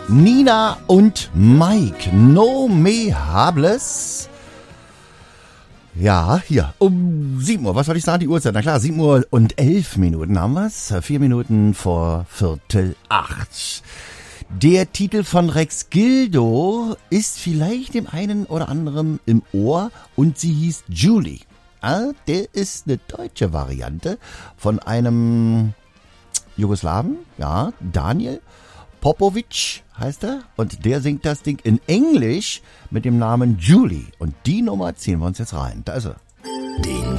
Nina und Mike, No Me Hables. Ja, hier, um 7 Uhr, was soll ich sagen, die Uhrzeit? Na klar, 7 Uhr und 11 Minuten haben wir's, 4 Minuten vor 7:45. Der Titel von Rex Gildo ist vielleicht dem einen oder anderen im Ohr und sie hieß Julie. Der ist eine deutsche Variante von einem Jugoslawen, ja, Daniel Popovic heißt er, und der singt das Ding in Englisch mit dem Namen Julie. Und die Nummer ziehen wir uns jetzt rein. Da ist er. Den